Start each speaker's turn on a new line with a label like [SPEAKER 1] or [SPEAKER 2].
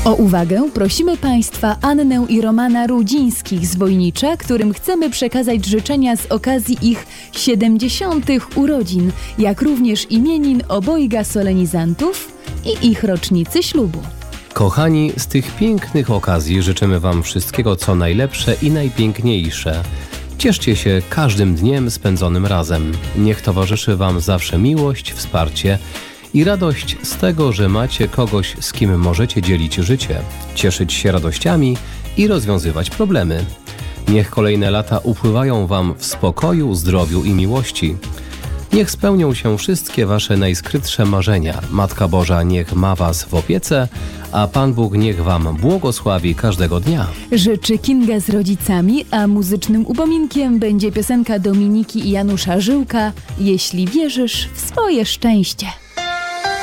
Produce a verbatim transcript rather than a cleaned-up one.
[SPEAKER 1] O uwagę prosimy Państwa Annę i Romana Rudzińskich z Wojnicza, którym chcemy przekazać życzenia z okazji ich siedemdziesiątych urodzin, jak również imienin obojga solenizantów i ich rocznicy ślubu.
[SPEAKER 2] Kochani, z tych pięknych okazji życzymy Wam wszystkiego co najlepsze i najpiękniejsze. Cieszcie się każdym dniem spędzonym razem. Niech towarzyszy Wam zawsze miłość, wsparcie i radość z tego, że macie kogoś, z kim możecie dzielić życie, cieszyć się radościami i rozwiązywać problemy. Niech kolejne lata upływają Wam w spokoju, zdrowiu i miłości. Niech spełnią się wszystkie Wasze najskrytsze marzenia. Matka Boża niech ma Was w opiece, a Pan Bóg niech Wam błogosławi każdego dnia.
[SPEAKER 1] Życzy Kinga z rodzicami, a muzycznym upominkiem będzie piosenka Dominiki i Janusza Żyłka „Jeśli wierzysz w swoje szczęście”.